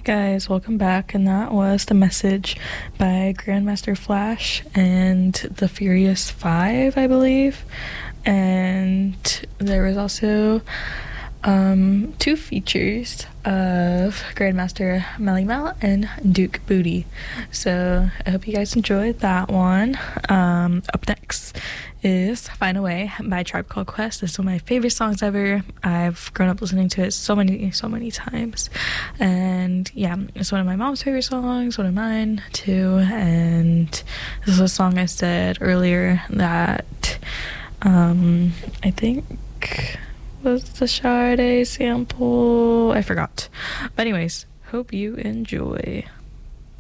Guys, welcome back, and that was The Message by Grandmaster Flash and the Furious Five, I believe. And there was also two features of Grandmaster Melly Mel and Duke Booty. So I hope you guys enjoyed that one. Up next is Find a Way by Tribe Called Quest. This is one of my favorite songs ever. I've grown up listening to it so many times, and yeah, it's one of my mom's favorite songs, one of mine too. And this is a song I said earlier that I think was the Sade sample. I forgot, but anyways, hope you enjoy.